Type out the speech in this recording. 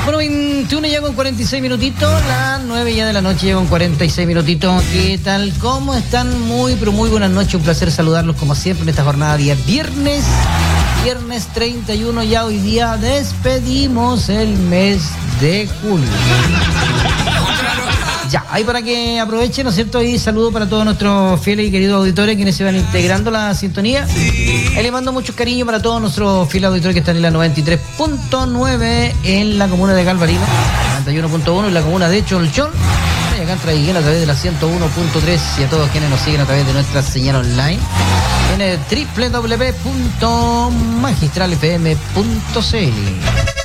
Bueno, 21 ya con 46 minutitos, las 9 ya de la noche ya con 46 minutitos. ¿Qué tal? ¿Cómo están? Muy, pero muy buenas noches. Un placer saludarlos como siempre en esta jornada día viernes 31 ya. Hoy día despedimos el mes de julio. Ya, ahí para que aprovechen, ¿no es cierto? Y saludo para todos nuestros fieles y queridos auditores quienes se van integrando a la sintonía. Ahí le mando mucho cariño para todos nuestros fieles auditores que están en la 93.9 en la comuna de Calvarino, 91.1 en la comuna de Cholchón, y acá en Traiguén a través de la 101.3, y a todos quienes nos siguen a través de nuestra señal online en el www.magistralfm.cl.